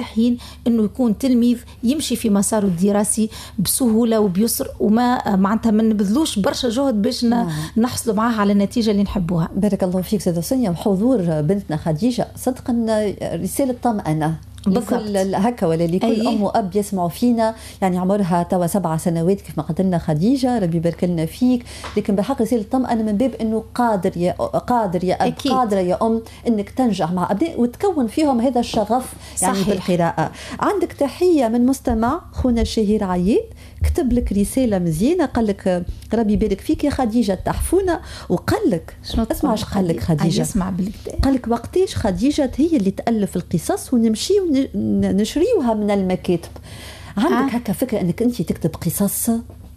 مرتاحين انه يكون تلميذ يمشي في مساره الدراسي بسهوله وبيسر، وما معناتها ما نبذلوش برشا جهد باش نحصلوا معاه على النتيجه اللي نحبوها. بارك الله فيك سيدة سونيا. وحضور بنتنا خديجه صدقا رساله طمأنة لكل هكا ولا لكل ام واب يسمعوا فينا، يعني عمرها توا 7 سنوات كيف ما قلت لنا خديجه، ربي يبارك لنا فيك، لكن بالحق رساله طمأنة من باب انه قادر يا اب أكيد. قادره يا ام انك تنجح مع ابناء وتكون فيهم هذا الشغف يعني صحيح. بالقراءه. عندك تحيه من مستمع خونا شهير عيد، كتب لك رساله مزيانه، قال لك ربي يبارك فيك يا خديجه تحفونا، وقال لك اسمع ايش قال لك خديجه، اسمع بالكدا، قال لك وقتاش خديجه هي اللي تالف القصص ونمشي نشريوها من المكاتب. عندك هكا فكره انك انت تكتب قصص؟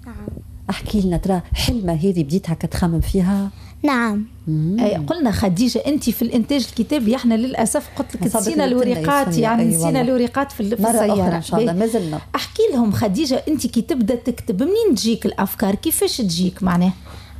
احكي لنا، ترى حلمه هذه بديت هكا تخمم فيها؟ نعم. قلنا خديجة أنت في الإنتاج الكتابي، إحنا للأسف قلت لك نسينا الورقات، يعني نسينا الورقات في السيارة إن شاء الله ما زلنا. أحكي لهم خديجة أنت كي تبدأ تكتب منين تجيك الأفكار، كيفاش تجيك معناه؟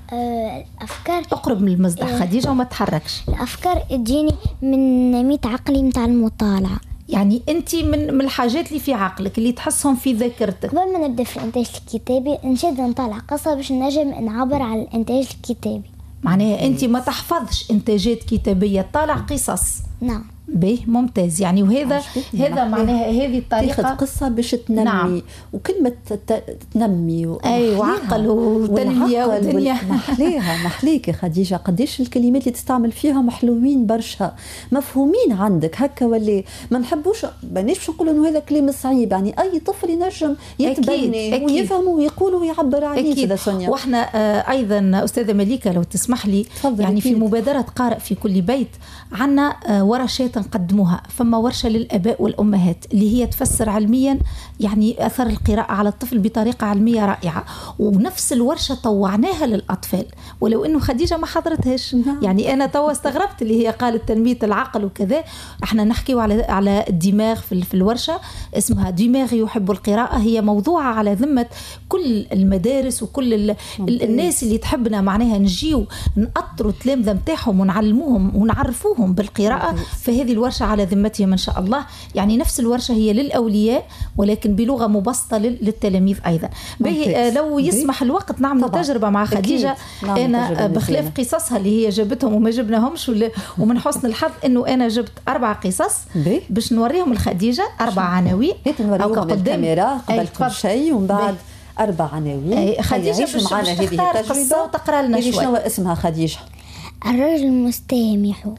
الأفكار أقرب من المصدر خديجة وما تحركش. الأفكار تجيني من ميت عقلي متاع المطالعة، يعني أنت من الحاجات اللي في عقلك اللي تحسهم في ذاكرتك. قبل ما نبدأ في الإنتاج الكتابي نشد نطلع قصة باش نجم نعبر على الإنتاج الكتابي. معناها أنت ما تحفظش إنتاجات كتابية، طالع قصص. نعم. به ممتاز يعني، وهذا معناها هذه الطريقة تاخذ قصة باش تنمي. نعم. وكلمة تنمي وعقل وتنمية ودنيا محليك يا خديجة، قديش الكلمات اللي تستعمل فيها محلوين برشا، مفهومين عندك هكا، ولا ما نحبوش باش نقولوا انه هذا كلام صعيب، يعني اي طفل ينجم يتبنى ويفهم ويقول ويعبر عليه سيدة سونيا. واحنا ايضا استاذة مليكة لو تسمح لي، يعني في مبادرة قارئ في كل بيت عنا ورشات نقدموها، فما ورشة للآباء والأمهات اللي هي تفسر علميا يعني أثر القراءة على الطفل بطريقة علمية رائعة، ونفس الورشة طوعناها للأطفال، ولو أنه خديجة ما حضرتهاش. يعني أنا توا استغربت اللي هي قالت تنمية العقل وكذا، احنا نحكي على الدماغ في الورشة، اسمها دماغ يحب القراءة، هي موضوعة على ذمة كل المدارس وكل الناس اللي تحبنا، معناها نجيو نأطروا التلامذة متاعهم ونعلموهم ونعرفوهم بالقراءة، فهذه الورشة على ذمتهم إن شاء الله. يعني نفس الورشة هي للأولياء ولكن بلغة مبسطة للتلاميذ أيضا. لو يسمح الوقت نعمل تجربة مع خديجة. أنا بخلاف قصصها اللي هي جابتهم وما جبناهمش، ومن حسن الحظ أنه أنا جبت 4 قصص باش نوريهم الخديجة 4 عناوين أو الكاميرا قبل كل شيء، ومن بعد 4 عناوين. خديجة باش معنا هذه التجربة وتقرأ لنا شوي. شنو اسمها خديجة؟ الرجل المستسامح.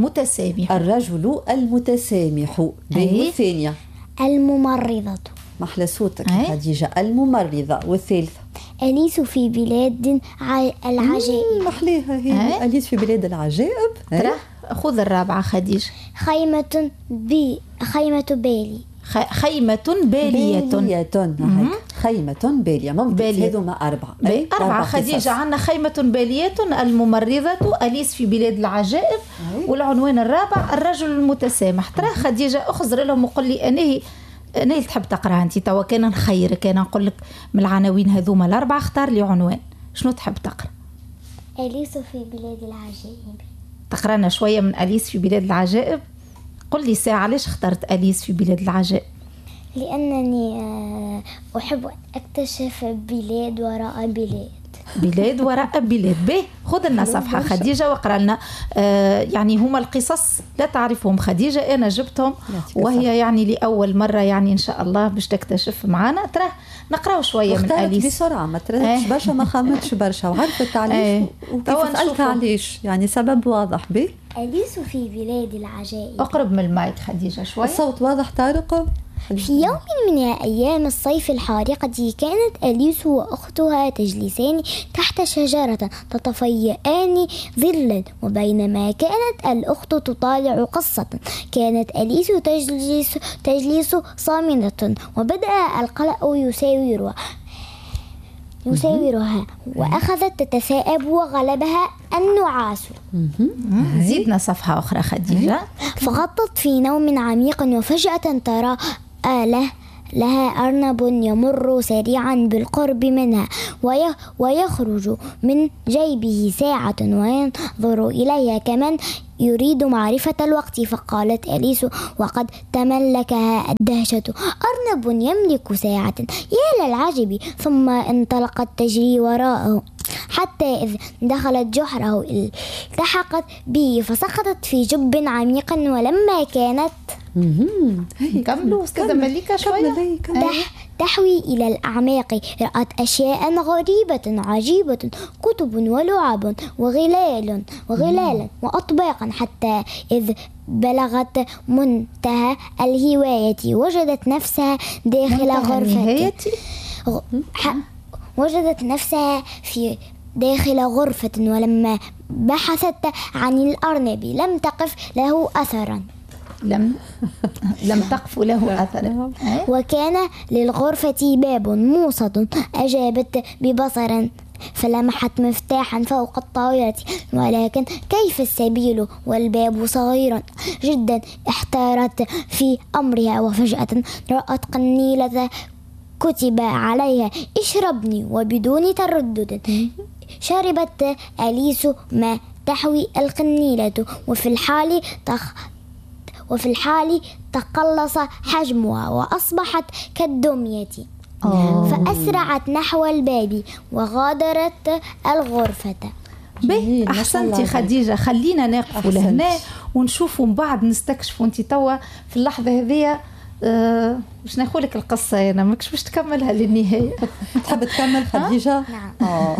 الرجل المتسامح. والثانية الممرضة. محلى صوتك خديجة. الممرضة. والثالثة أليس في بلاد العجائب. محليها هي أليس في بلاد العجائب. خذ الرابعة خديجة. خيمة بالي. خيمة بالية. خيمة بالية. ممكن هذوما 4 خديجة. عنا خيمة بالية، الممرضة، أليس في بلاد العجائب، والعنوان الرابع الرجل المتسامح. ترى خديجة أخزر لهم وقل لي أنا اللي تحب تقرأ أنت توا، كان نخير كان نقول لك من العناوين هذوما ال4 اختار لي عنوان، شنو تحب تقرأ؟ أليس في بلاد العجائب. تقرأنا شوية من أليس في بلاد العجائب. قل لي ساعة ليش اخترت أليس في بلاد العجائب؟ لأنني أحب أكتشف بلاد وراء بلاد. بلاد وراء بلاد. به خذ لنا صفحة خديجة واقرأ لنا. يعني هما القصص لا تعرفهم خديجة، أنا جبتهم وهي يعني لأول مرة، يعني إن شاء الله باش تكتشف معنا. ترى نقرأ شوية من أليس بسرعة، ما تردش برشا، ما خمتش برشا، وعرفت علاش وكيف سألت علاش، يعني سبب واضح. به أليس في بلاد العجائب. أقرب من المايك خديجة شوية. الصوت واضح طارق. في يوم من أيام الصيف الحارقة كانت أليس وأختها تجلسان تحت شجرة تتفيئان ظلا، وبينما كانت الأخت تطالع قصة كانت أليس تجلس صامتة، وبدأ القلق يساورها وأخذت تتساءب وغلبها النعاس. زيدنا صفحة أخرى خديجة. فغطت في نوم عميق، وفجأة ترى لها أرنب يمر سريعا بالقرب منها، ويخرج من جيبه ساعة وينظر إليها كمن يريد معرفة الوقت. فقالت أليس وقد تملكها الدهشة: أرنب يملك ساعة، يا للعجب. ثم انطلقت تجري وراءه حتى إذ دخلت جحره التحقت به فسقطت في جب عميق. ولما كانت كملوا أستاذة مليكة شوية. تحوي إلى الأعماق رأت أشياء غريبة عجيبة: كتب ولعب وغلال وأطباقا، حتى إذ بلغت منتهى الهواية وجدت نفسها داخل غرفة. وجدت نفسها في داخل غرفة، ولما بحثت عن الأرنب لم تقف له أثرا. لم تقف له أثرا. وكان للغرفة باب موصد. أجابت ببصر فلمحت مفتاحا فوق الطاولة، ولكن كيف السبيل والباب صغير جدا. احتارت في أمرها وفجأة رأت قنيلة كتب عليها: اشربني. وبدون تردد شربت أليس ما تحوي القنيلة، وفي الحال تقلص حجمها وأصبحت كالدمية. فأسرعت نحو الباب وغادرت الغرفة. أحسنتي خديجة، خلينا نقف لهنا ونشوفوا من بعد نستكشفوا. انت توا في اللحظة هذه باش ناخذلك القصة، أنا ماكش باش تكملها للنهاية. تحب تكمل خديجة؟ نعم.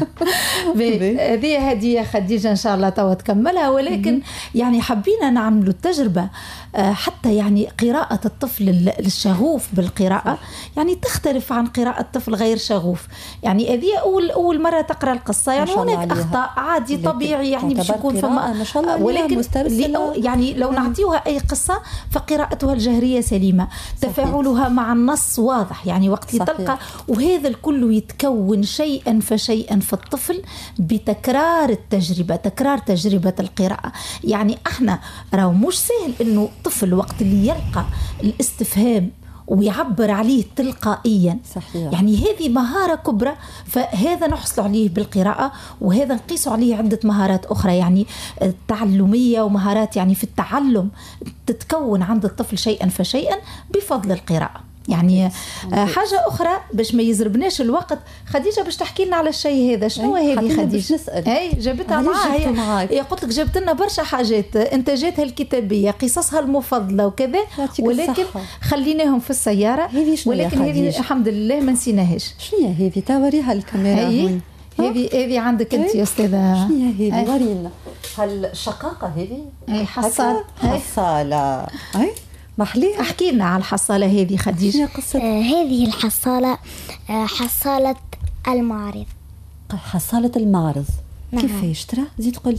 هذه هدية خديجة إن شاء الله توا تكملها، ولكن يعني حبينا نعملوا التجربة حتى يعني قراءة الطفل الشغوف بالقراءة يعني تختلف عن قراءة طفل غير شغوف. يعني هذه أول مرة تقرأ القصة، يعني هناك أخطاء عادي طبيعي، يعني باش يكون فما، ولكن يعني لو نعطيوها أي قصة فقراءتها الجهرية سليمة، تفاعلها مع النص واضح، يعني وقت تلقى. وهذا الكل يتكون شيئا فشيئا في الطفل بتكرار التجربة، تكرار تجربة القراءة. يعني احنا راهو مش سهل انه طفل وقت اللي يلقى الاستفهام ويعبر عليه تلقائيا، صحيح. يعني هذه مهارة كبرى، فهذا نحصل عليه بالقراءة، وهذا نقيس عليه عدة مهارات أخرى يعني تعلمية ومهارات يعني في التعلم تتكون عند الطفل شيئا فشيئا بفضل القراءة. يعني حاجة أخرى باش ما يزربناش الوقت، خديجة باش تحكي لنا على الشيء هذا. شنو هذه خديجة؟ أي جابتها معاها، هي قلت لك جابت لنا برشا حاجات، إنتاجاتها الكتابية، قصصها المفضلة وكذا، ولكن خليناهم في السيارة. ولكن هذه الحمد لله ما نسيناهاش. شنو هذه؟ توريها الكاميرا. هذه عندك أنت يا أستاذة. شنو هذه؟ ورينا هالشقاقة هذه. حصالة. محلية. احكي لنا على الحصالة هذه خديجة. هذه الحصالة حصالة المعرض. حصالة المعرض. نعم. كيفاش ترى؟ زيد قولي.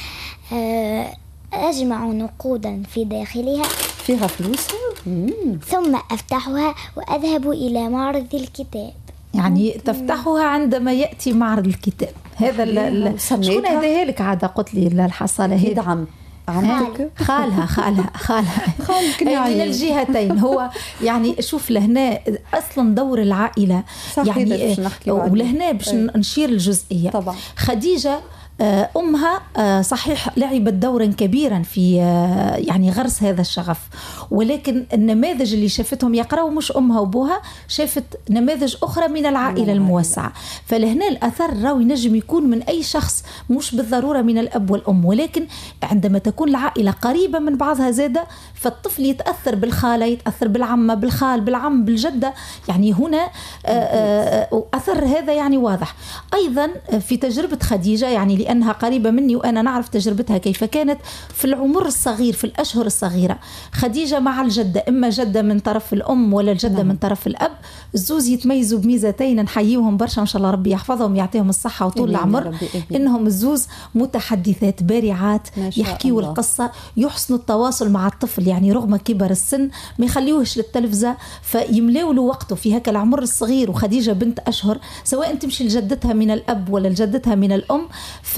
أجمع نقودا في داخلها فيها فلوس ثم أفتحها وأذهب إلى معرض الكتاب. يعني تفتحها عندما يأتي معرض الكتاب. هذا شكون هذا لك عادة قلت لي الحصالة هذه؟ عمتك؟ خالك من الجهتين. هو يعني شوف لهنا أصلا دور العائلة يعني، ولهنا باش نشير الجزئية طبعا. خديجة أمها صحيح لعبت دورا كبيرا في يعني غرس هذا الشغف، ولكن النماذج اللي شافتهم يقرأوا مش أمها وبوها، شافت نماذج أخرى من العائلة الموسعة. فلهنا الأثر راوي نجم يكون من أي شخص، مش بالضرورة من الأب والأم، ولكن عندما تكون العائلة قريبة من بعضها زادة فالطفل يتأثر بالخالة، يتأثر بالعمة، بالخال، بالعم، بالجدة. يعني هنا أثر هذا يعني واضح. أيضا في تجربة خديجة يعني لأنها قريبة مني وأنا نعرف تجربتها كيف كانت في العمر الصغير، في الأشهر الصغيرة، خديجة مع الجدة، إما جدة من طرف الأم ولا الجدة من طرف الأب، الزوز يتميزوا بميزتين نحييهم برشا ما شاء الله، ربي يحفظهم يعطيهم الصحة وطول العمر، إنهم الزوز متحدثات بارعات، يحكيوا القصة، يحسنوا التواصل مع الطفل، يعني رغم كبر السن ما يخليوهش للتلفزة، فيملوا له وقته في هكا العمر الصغير. وخديجة بنت أشهر، سواء تمشي لجدتها من الأب ولا لجدتها من الأم، ف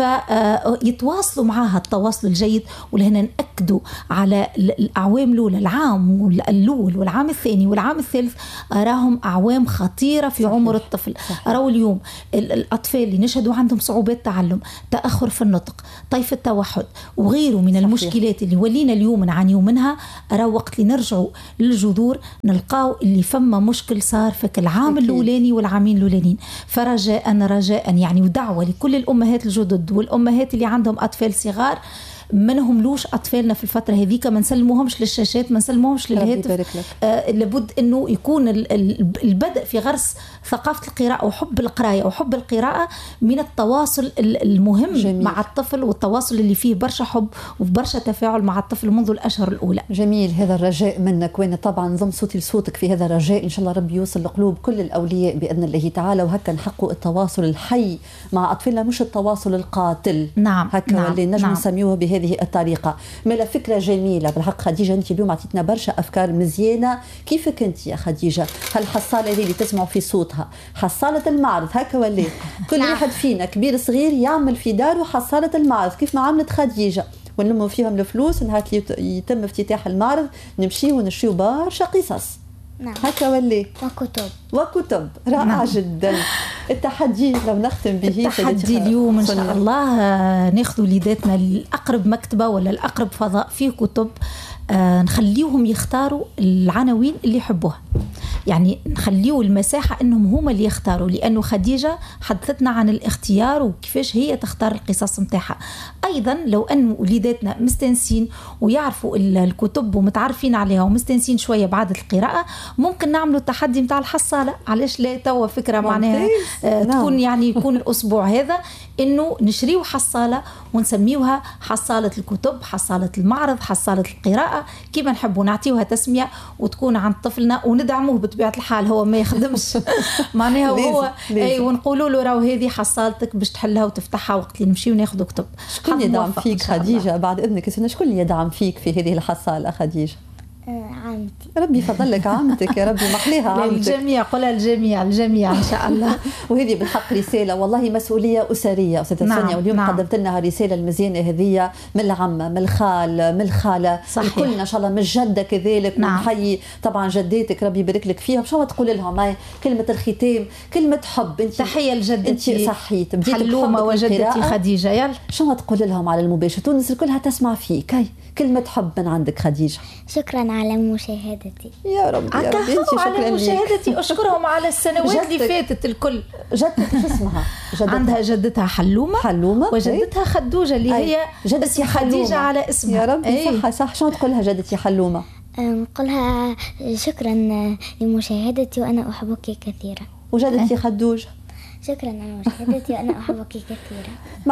فيتواصلوا معها التواصل الجيد. ولهنا نأكدوا على الأعوام الأولى، العام الأول والعام الثاني والعام الثالث، أراهم أعوام خطيرة في عمر الطفل. أراوا اليوم الأطفال اللي نشهدوا عندهم صعوبات تعلم، تأخر في النطق، طيف التوحد وغيره من المشكلات اللي ولينا اليوم نعانيوا منها، أرى وقت اللي نرجعوا للجذور نلقاو اللي فما مشكل صار في العام الأولاني والعامين الأولانيين. فرجاء يعني ودعوة لكل الأمهات الجدد والأمهات اللي عندهم أطفال صغار، ما نهملوش أطفالنا في الفترة هذيك، ما نسلموهمش للشاشات، ما نسلموهمش للهاتف. لابد أنه يكون البدء في غرس ثقافة القراءة وحب القراءة وحب القراءة من التواصل المهم جميل. مع الطفل، والتواصل اللي فيه برشا حب وبرشا تفاعل مع الطفل منذ الأشهر الأولى. جميل، هذا الرجاء منك، وأنا طبعا نضم صوتي لصوتك في هذا الرجاء. إن شاء الله ربي يوصل لقلوب كل الأولياء بإذن الله تعالى، وهكا نحقق التواصل الحي مع أطفالنا، مش التواصل القاتل. نعم، هكا نعم. اللي نجم نسميوه بهذه الطريقة. ملا فكرة جميلة بالحق خديجة، أنت اليوم عطيتنا برشا أفكار مزيانة. كيفك أنت يا خديجة؟ هالحصالة هذه اللي تسمعوا في صوتها حصالة المعرض هكا ولا كل واحد فينا كبير صغير يعمل في داره حصالة المعرض كيف ما عملت خديجة، ونلموا فيهم الفلوس نهار يتم افتتاح المعرض نمشي ونشريو برشا قصص. نعم. هكا ولا وكتب رائع. نعم. جدا. التحدي لو نختم به، التحدي اليوم إن شاء الله ناخذ وليداتنا لأقرب مكتبة ولا الأقرب فضاء فيه كتب، نخليهم يختاروا العناوين اللي يحبوها، يعني نخليه المساحة انهم هما اللي يختاروا، لانه خديجة حدثتنا عن الاختيار وكيفاش هي تختار القصص متاعها. ايضا لو ان وليداتنا مستنسين ويعرفوا الكتب ومتعرفين عليها ومستنسين شوية بعد القراءة، ممكن نعملوا التحدي متاع الحصالة. علاش لا؟ توا فكرة معناها تكون يعني يكون الاسبوع هذا انه نشريو حصالة ونسميوها حصالة الكتب، حصالة المعرض، حصالة القراءة، كيما نحبوا نعطيوها تسمية وتكون عند طفلنا وندعموه بطبيعة الحال. هو ما يخدمش معناها وهو اي، ونقولوا له راهو هذه حصالتك باش تحلها وتفتحها وقت اللي نمشيو ناخذ كتب. شكون يدعم فيك خديجة بعد اذنك؟ شكون يدعم فيك في هذه الحصالة خديجة؟ عمتي. ربي يفضلك عمتك يا ربي، محليها عمتك. الجميع، قولها الجميع إن شاء الله. وهذه بالحق رسالة والله مسؤولية أسرية أستاذة سونيا، واليوم قدمت لنا الرسالة المزيانة هذه من العمة، من الخال، من الخالة، كلنا إن شاء الله، من الجدة كذلك. ونحيي طبعا جداتك ربي يبارك لك فيها. شو تقول لهم كلمة الختام، كلمة حب؟ انت تحية لجدتي، انت صحيت بديت حلومة وجدتي خديجة. يلا شو تقول لهم على المباشر؟ تونس كلها تسمع فيك، هاي كلمة حب من عندك خديجة. شكرا على مشاهدتي. يا ربي يا ربي، انت شكرا على مشاهدتي. اشكرهم على السنوات اللي فاتت الكل. جدتك شو اسمها؟ عندها جدتها حلومة وجدتها خدوجة اللي هي جدتي خديجة على اسمها. يا ربي صح. شو تقولها جدتي حلومة؟ نقولها شكرا لمشاهدتي وأنا أحبك كثيرا. وجدتي خدوجة شكرا على مشاهدتي وأنا أحبك كثيرا.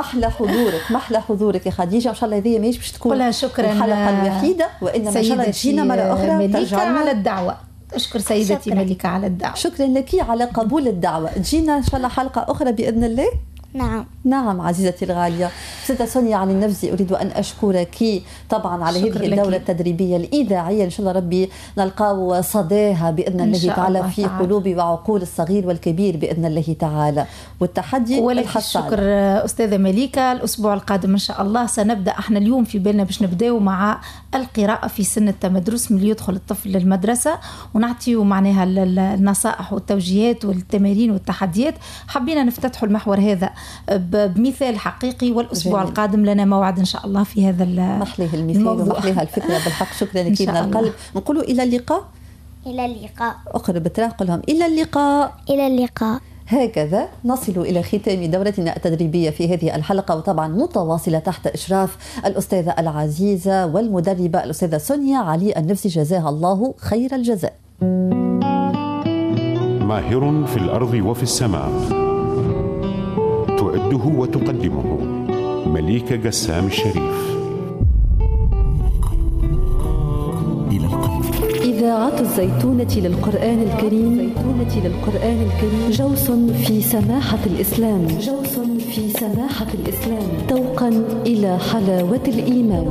محلى حضورك يا خديجة. إن شاء الله هذه ماهيش باش تكون قولها شكرا الحلقة الوحيدة، وإنما إن شاء الله تجينا مرة أخرى. مليكة على الدعوة. أشكر سيدتي مليكة على الدعوة. شكرا لك على قبول الدعوة. تجينا إن شاء الله حلقة أخرى بإذن الله. نعم عزيزتي الغالية. ستة سونيا علي النفزي، أريد أن أشكرك طبعا على هذه الدورة التدريبية الإذاعية. إن شاء الله ربي نلقاو صداها بإذن الله تعالى في قلوب وعقول الصغير والكبير بإذن الله تعالى. والتحدي ولك الشكر أستاذة مليكة. الأسبوع القادم إن شاء الله سنبدأ. احنا اليوم في بالنا باش نبداو مع القراءة في سن التمدرس، من اللي يدخل الطفل للمدرسة، ونعطيو معناها النصائح والتوجيهات والتمارين والتحديات. حبينا نفتتحوا المحور هذا بمثال حقيقي، والأسبوع القادم لنا موعد إن شاء الله في هذا محليه المثال ومحليها الفكرة. بالحق شكرا لك من القلب. نقولوا إلى اللقاء. أقرب تراقل لهم إلى اللقاء. هكذا نصل إلى ختام دورتنا التدريبية في هذه الحلقة، وطبعا متواصلة تحت إشراف الأستاذة العزيزة والمدربة الأستاذة سونيا علي النفسي، جزاها الله خير الجزاء. ماهر في الأرض وفي السماء، تعده وتقدمه مليكة قسام الشريف. إذاعة الزيتونة للقرآن الكريم، جوس في سماحة الإسلام، توقا إلى حلاوة الإيمان.